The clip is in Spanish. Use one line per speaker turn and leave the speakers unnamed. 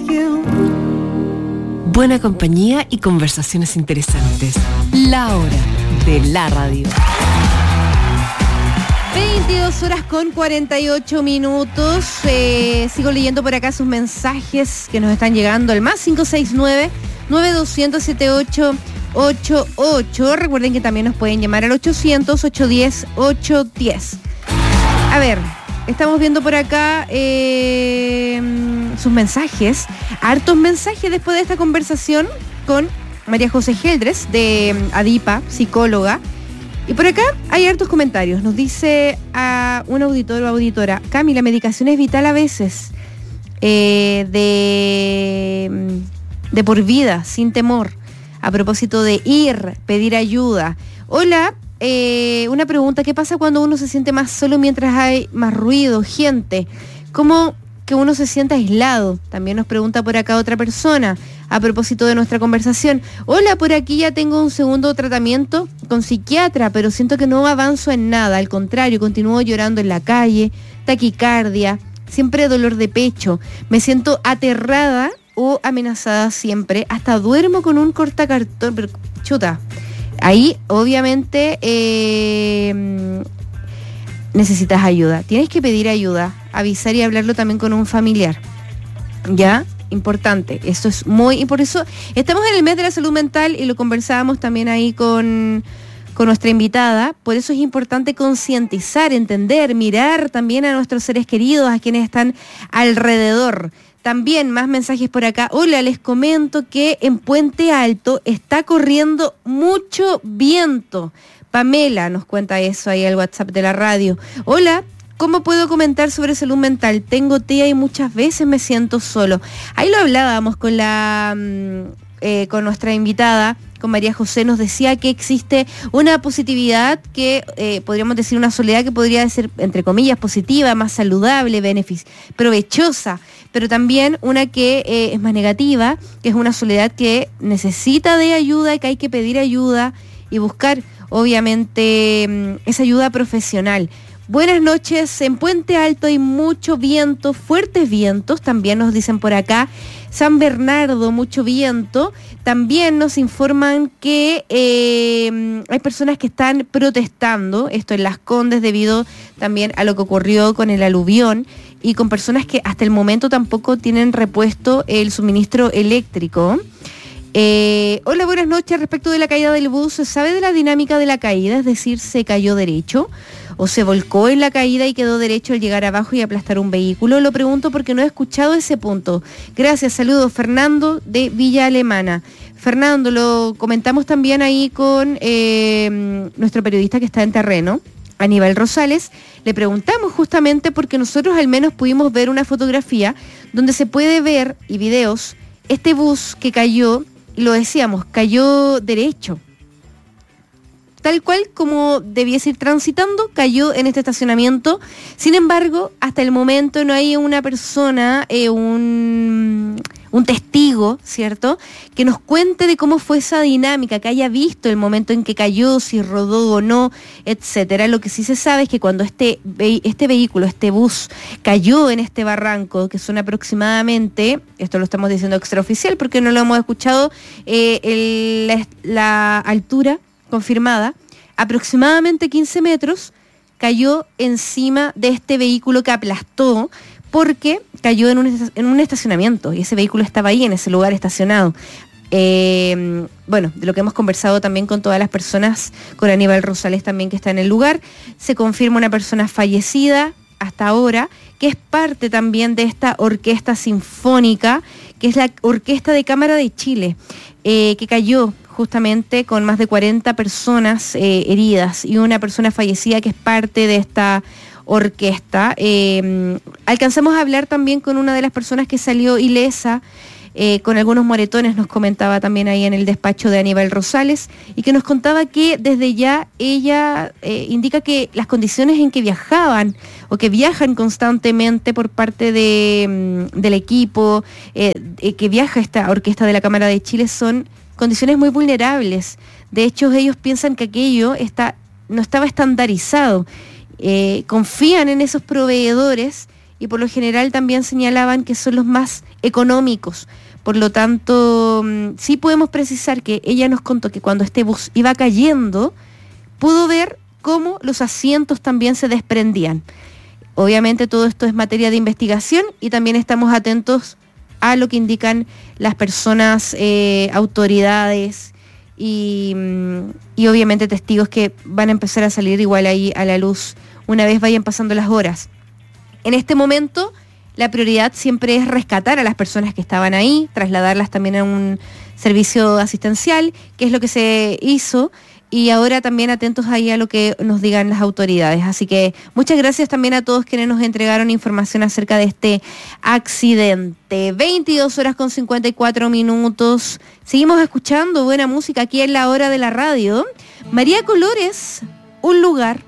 Buena compañía y conversaciones interesantes. La hora de la radio.
22:48. Sigo leyendo por acá sus mensajes que nos están llegando al más 569-9200-7888. Recuerden que también nos pueden llamar al 800-810-810. A ver, estamos viendo por acá sus mensajes. Hartos mensajes después de esta conversación con María José Geldres de Adipa, psicóloga. Y por acá hay hartos comentarios. Nos dice a un auditor o auditora: Cami, la medicación es vital a veces, de por vida, sin temor. A propósito de pedir ayuda. Hola, una pregunta: ¿qué pasa cuando uno se siente más solo mientras hay más ruido, gente? ¿Cómo que uno se siente aislado? También nos pregunta por acá otra persona a propósito de nuestra conversación. Hola, por aquí ya tengo un segundo tratamiento con psiquiatra, pero siento que no avanzo en nada. Al contrario, continúo llorando en la calle, taquicardia, siempre dolor de pecho. Me siento aterrada o amenazada siempre. Hasta duermo con un cortacartón. Pero, chuta, ahí obviamente necesitas ayuda. Tienes que pedir ayuda, avisar y hablarlo también con un familiar. ¿Ya? Importante. Esto es muy... Y por eso estamos en el mes de la salud mental y lo conversábamos también ahí con nuestra invitada. Por eso es importante concientizar, entender, mirar también a nuestros seres queridos, a quienes están alrededor. También más mensajes por acá. Hola, les comento que en Puente Alto está corriendo mucho viento. Pamela nos cuenta eso ahí al WhatsApp de la radio. Hola, ¿cómo puedo comentar sobre salud mental? Tengo TEA y muchas veces me siento solo. Ahí lo hablábamos con nuestra invitada, con María José. Nos decía que existe una positividad que podríamos decir una soledad que podría ser, entre comillas, positiva, más saludable, provechosa, pero también una que es más negativa, que es una soledad que necesita de ayuda y que hay que pedir ayuda y buscar, obviamente, esa ayuda profesional. Buenas noches, en Puente Alto hay mucho viento, fuertes vientos, también nos dicen por acá. San Bernardo, mucho viento. También nos informan que hay personas que están protestando, esto en Las Condes, debido también a lo que ocurrió con el aluvión, y con personas que hasta el momento tampoco tienen repuesto el suministro eléctrico. Hola, buenas noches. Respecto de la caída del bus, ¿se sabe de la dinámica de la caída? Es decir, ¿se cayó derecho o se volcó en la caída y quedó derecho al llegar abajo y aplastar un vehículo? Lo pregunto porque no he escuchado ese punto. Gracias, saludos. Fernando de Villa Alemana. Fernando, lo comentamos también ahí con nuestro periodista que está en terreno, Aníbal Rosales. Le preguntamos justamente porque nosotros al menos pudimos ver una fotografía donde se puede ver, y videos, este bus que cayó, y lo decíamos, cayó derecho. Tal cual como debiese ir transitando, cayó en este estacionamiento. Sin embargo, hasta el momento no hay una persona, un testigo, ¿cierto?, que nos cuente de cómo fue esa dinámica, que haya visto el momento en que cayó, si rodó o no, etcétera. Lo que sí se sabe es que cuando este vehículo, este bus, cayó en este barranco, que son aproximadamente, esto lo estamos diciendo extraoficial porque no lo hemos escuchado, la altura confirmada, aproximadamente 15 metros, cayó encima de este vehículo que aplastó, porque cayó en un estacionamiento y ese vehículo estaba ahí en ese lugar estacionado. Bueno, de lo que hemos conversado también con todas las personas, con Aníbal Rosales también que está en el lugar, se confirma una persona fallecida hasta ahora, que es parte también de esta orquesta sinfónica, que es la Orquesta de Cámara de Chile, que cayó justamente con más de 40 personas heridas y una persona fallecida que es parte de esta orquesta. Alcanzamos a hablar también con una de las personas que salió ilesa, con algunos moretones, nos comentaba también ahí en el despacho de Aníbal Rosales, y que nos contaba que desde ya ella indica que las condiciones en que viajaban o que viajan constantemente por parte del equipo que viaja esta orquesta de la Cámara de Chile son condiciones muy vulnerables. De hecho, ellos piensan que aquello no estaba estandarizado. Confían en esos proveedores y por lo general también señalaban que son los más económicos. Por lo tanto, sí podemos precisar que ella nos contó que cuando este bus iba cayendo, pudo ver cómo los asientos también se desprendían. Obviamente todo esto es materia de investigación y también estamos atentos a lo que indican las personas, autoridades y obviamente testigos que van a empezar a salir igual ahí a la luz una vez vayan pasando las horas. En este momento, la prioridad siempre es rescatar a las personas que estaban ahí, trasladarlas también a un servicio asistencial, que es lo que se hizo, y ahora también atentos ahí a lo que nos digan las autoridades. Así que muchas gracias también a todos quienes nos entregaron información acerca de este accidente. 22:54. Seguimos escuchando buena música aquí en La Hora de la Radio. María Colores, Un Lugar.